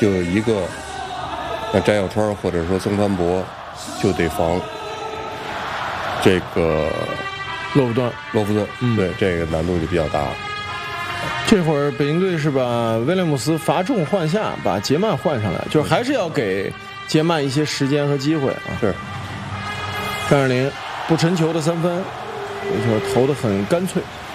就有一个，像翟小川或者说曾凡博，就得防这个洛夫顿， 对，这个难度就比较大。 这会儿北京队是把威廉姆斯罚重换下，把杰曼换上来，就是还是要给杰曼一些时间和机会啊。 是， 张智霖不沉球的3分，这球投得很干脆。